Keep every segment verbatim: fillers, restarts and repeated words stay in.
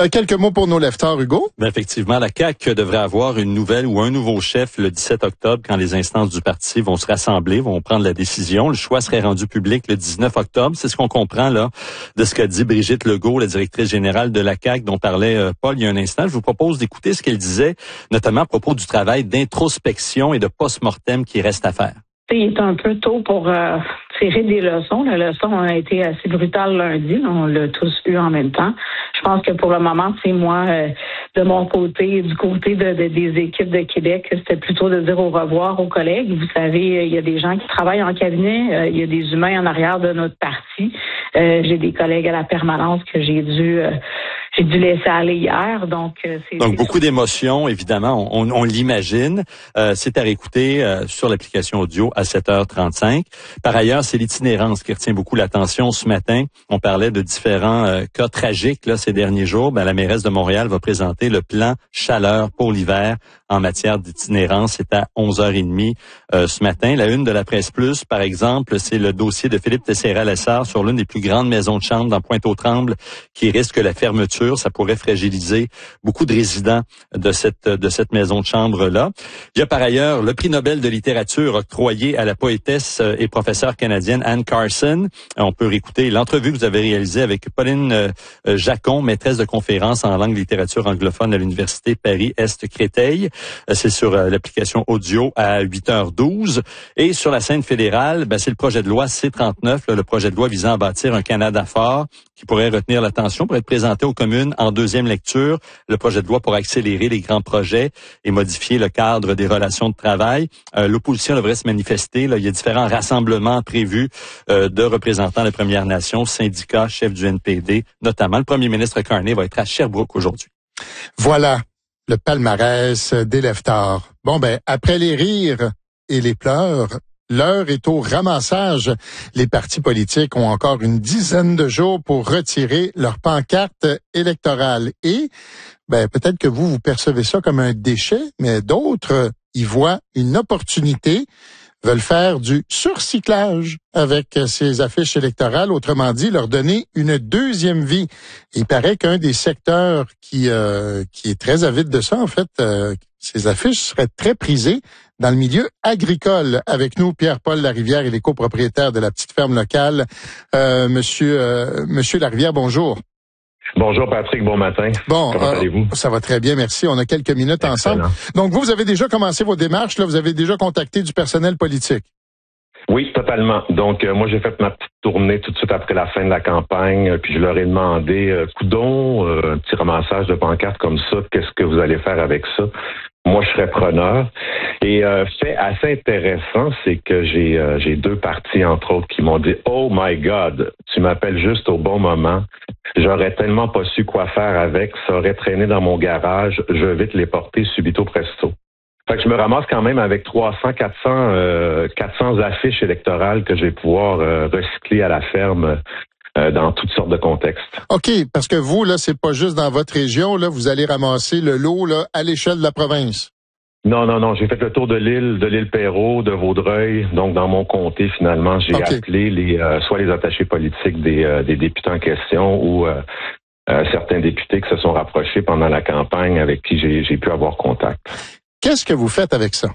Euh, quelques mots pour nos leftards, Hugo. Ben effectivement, la C A Q devrait avoir une nouvelle ou un nouveau chef le dix-sept octobre quand les instances du parti vont se rassembler, vont prendre la décision. Le choix serait rendu public le dix-neuf octobre. C'est ce qu'on comprend là de ce qu'a dit Brigitte Legault, la directrice générale de la C A Q, dont parlait euh, Paul il y a un instant. Je vous propose d'écouter ce qu'elle disait, notamment à propos du travail d'introspection et de post-mortem qui reste à faire. Il est un peu tôt pour euh, tirer des leçons. La leçon a été assez brutale lundi. On l'a tous eu en même temps. Je pense que pour le moment, c'est moi, euh, de mon côté, du côté de, de, des équipes de Québec, c'était plutôt de dire au revoir aux collègues. Vous savez, il y a des gens qui travaillent en cabinet. Euh, il y a des humains en arrière de notre parti. Euh, j'ai des collègues à la permanence que j'ai dû... Euh, J'ai dû laisser aller hier, donc euh, c'est... Donc, c'est beaucoup sûr. d'émotions, évidemment, on, on, on l'imagine. Euh, c'est à réécouter euh, sur l'application audio à sept heures trente-cinq. Par ailleurs, c'est l'itinérance qui retient beaucoup l'attention ce matin. On parlait de différents euh, cas tragiques là ces derniers jours. Ben, la mairesse de Montréal va présenter le plan chaleur pour l'hiver en matière d'itinérance. C'est à onze heures trente euh, ce matin. La une de la Presse Plus, par exemple, c'est le dossier de Philippe Tessera-Lessard sur l'une des plus grandes maisons de chambre dans Pointe-aux-Trembles qui risque la fermeture. Ça pourrait fragiliser beaucoup de résidents de cette de cette maison de chambre-là. Il y a par ailleurs le prix Nobel de littérature octroyé à la poétesse et professeure canadienne Anne Carson. On peut réécouter l'entrevue que vous avez réalisée avec Pauline Jacon, maîtresse de conférences en langue littérature anglophone à l'Université Paris-Est-Créteil. C'est sur l'application audio à huit heures douze. Et sur la scène fédérale, ben, c'est le projet de loi C trente-neuf, là, le projet de loi visant à bâtir un Canada fort qui pourrait retenir l'attention pour être présenté aux communes en deuxième lecture. Le projet de loi pour accélérer les grands projets et modifier le cadre des relations de travail. Euh, l'opposition devrait se manifester. Là, il y a différents rassemblements prévus euh, de représentants des Premières Nations, syndicats, chefs du N P D, notamment. Le premier ministre Carney va être à Sherbrooke aujourd'hui. Voilà le palmarès des leftards. Bon, ben, après les rires et les pleurs, l'heure est au ramassage. Les partis politiques ont encore une dizaine de jours pour retirer leur pancarte électorale. Et ben peut-être que vous, vous percevez ça comme un déchet, mais d'autres y voient une opportunité, veulent faire du surcyclage avec ces affiches électorales, autrement dit, leur donner une deuxième vie. Il paraît qu'un des secteurs qui euh, qui est très avide de ça, en fait, euh, ces affiches seraient très prisées dans le milieu agricole. Avec nous, Pierre-Paul Larivière, il est copropriétaire de la petite ferme locale. Euh, monsieur, euh, monsieur Larivière, bonjour. Bonjour Patrick, bon matin. Bon, comment euh, allez-vous? Ça va très bien, merci. On a quelques minutes Excellent. ensemble. Donc, vous, vous avez déjà commencé vos démarches, là, vous avez déjà contacté du personnel politique. Oui, totalement. Donc, euh, moi, j'ai fait ma petite tournée tout de suite après la fin de la campagne, puis je leur ai demandé, euh, coudon, euh, un petit ramassage de pancartes comme ça, qu'est-ce que vous allez faire avec ça? Moi, je serais preneur. Et euh, fait assez intéressant, c'est que j'ai euh, j'ai deux partis, entre autres, qui m'ont dit « Oh my God, tu m'appelles juste au bon moment. J'aurais tellement pas su quoi faire avec. Ça aurait traîné dans mon garage. Je vais vite les porter subito presto. » Fait que je me ramasse quand même avec trois cents, quatre cents, euh, quatre cents affiches électorales que je vais pouvoir euh, recycler à la ferme euh, dans toutes sortes de contextes. OK, parce que vous, là, c'est pas juste dans votre région, là, vous allez ramasser le lot là à l'échelle de la province. Non, non, non. J'ai fait le tour de l'île, de l'île Perrot, de Vaudreuil. Donc, dans mon comté, finalement, j'ai okay. appelé les euh, soit les attachés politiques des, euh, des députés en question ou euh, euh, certains députés qui se sont rapprochés pendant la campagne avec qui j'ai, j'ai pu avoir contact. Qu'est-ce que vous faites avec ça?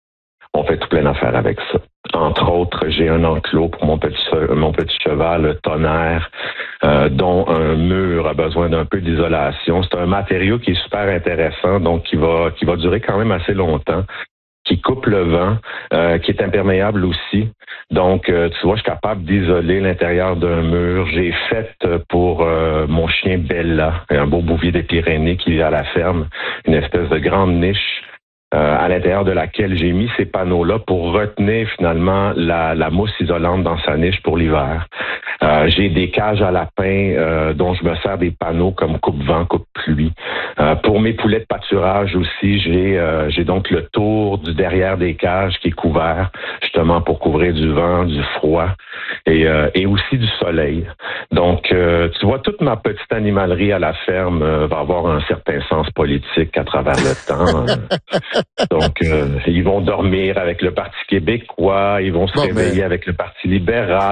On fait tout plein d'affaires avec ça. Entre autres, j'ai un enclos pour mon petit mon petit cheval Tonnerre, euh, dont un mur a besoin d'un peu d'isolation. C'est un matériau qui est super intéressant, donc qui va qui va durer quand même assez longtemps, qui coupe le vent, euh, qui est imperméable aussi. Donc, euh, tu vois, je suis capable d'isoler l'intérieur d'un mur. J'ai fait pour euh, mon chien Bella, un beau bouvier des Pyrénées qui vit à la ferme, une espèce de grande niche Euh, à l'intérieur de laquelle j'ai mis ces panneaux-là pour retenir finalement la, la mousse isolante dans sa niche pour l'hiver. Euh, j'ai des cages à lapins euh, dont je me sers des panneaux comme coupe-vent, coupe-pluie. Euh, pour mes poulets de pâturage aussi, j'ai euh, j'ai donc le tour du derrière des cages qui est couvert, justement pour couvrir du vent, du froid et, euh, et aussi du soleil. Donc, euh, tu vois, toute ma petite animalerie à la ferme euh, va avoir un certain sens politique à travers le temps. Donc, euh, ils vont dormir avec le Parti québécois, ils vont se bon, réveiller mais... avec le Parti libéral.